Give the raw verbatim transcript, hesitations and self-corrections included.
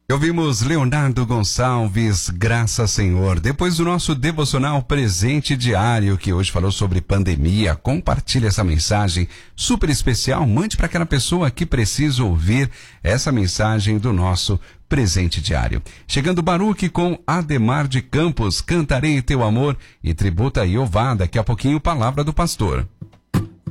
Ouvimos Leonardo Gonçalves, Graça Senhor. Depois do nosso devocional Presente Diário, que hoje falou sobre pandemia, compartilhe essa mensagem super especial. Mande para aquela pessoa que precisa ouvir essa mensagem do nosso Presente Diário. Chegando Baruque com Ademar de Campos, Cantarei Teu Amor e Tributa Iová. Daqui a pouquinho, palavra do pastor.